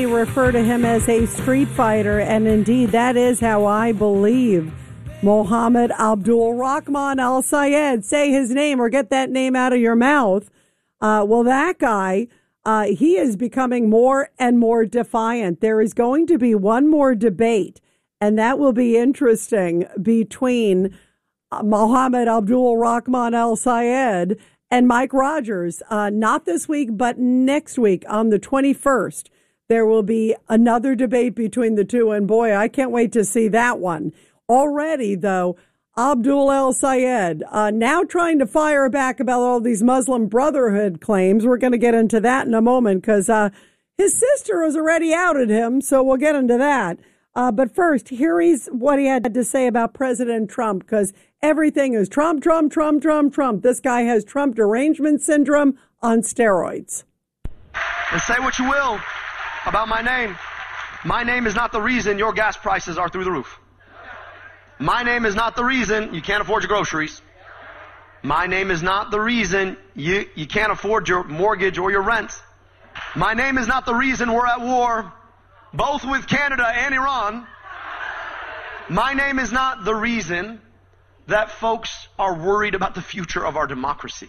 refer to him as a street fighter, and indeed that is how I believe Mohammed Abdul Rahman Al Sayed. Say his name or get that name out of your mouth. Well, that guy, he is becoming more and more defiant. There is going to be one more debate, and that will be interesting, between Mohammed Abdul Rahman Al Sayed and Mike Rogers. Not this week, but next week on the 21st. There will be another debate between the two, and boy, I can't wait to see that one. Already, though, Abdul El Sayed now trying to fire back about all these Muslim Brotherhood claims. We're going to get into that in a moment because his sister has already outed him, so we'll get into that. But first, here is what he had to say about President Trump, because everything is Trump, Trump, Trump, Trump, Trump. This guy has Trump derangement syndrome on steroids. And say what you will about my name. My name is not the reason your gas prices are through the roof. My name is not the reason you can't afford your groceries. My name is not the reason you can't afford your mortgage or your rent. My name is not the reason we're at war, both with Canada and Iran. My name is not the reason that folks are worried about the future of our democracy.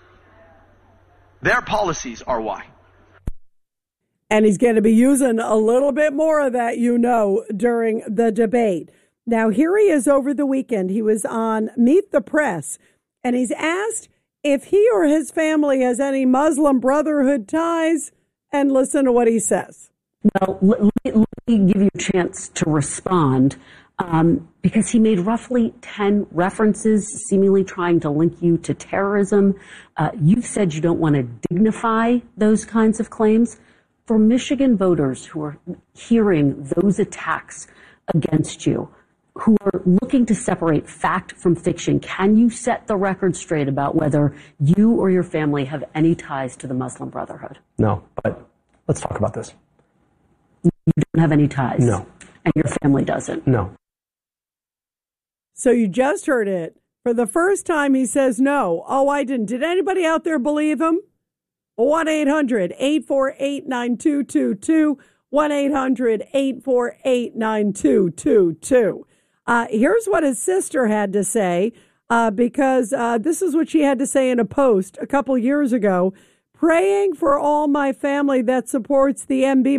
Their policies are why. And he's going to be using a little bit more of that, during the debate. Now, here he is over the weekend. He was on Meet the Press, and he's asked if he or his family has any Muslim Brotherhood ties, and listen to what he says. Well, let me give you a chance to respond, because he made roughly 10 references, seemingly trying to link you to terrorism. You've said you don't want to dignify those kinds of claims. For Michigan voters who are hearing those attacks against you, who are looking to separate fact from fiction, can you set the record straight about whether you or your family have any ties to the Muslim Brotherhood? No, but let's talk about this. You don't have any ties? No. And your family doesn't? No. So you just heard it. For the first time, he says no. Oh, I didn't. Did anybody out there believe him? 1-800-848-9222. 1-800-848-9222. Here's what his sister had to say, because this is what she had to say in a post a couple years ago. Praying for all my family that supports the MB